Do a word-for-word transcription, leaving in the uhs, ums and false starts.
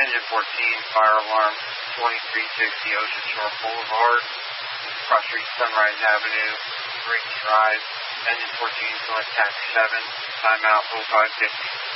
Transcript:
Engine fourteen, fire alarm, twenty-three sixty Ocean Shore Boulevard, Cross Street, Sunrise Avenue, Briggs Drive. Engine fourteen, going taxi seven, timeout oh five fifty.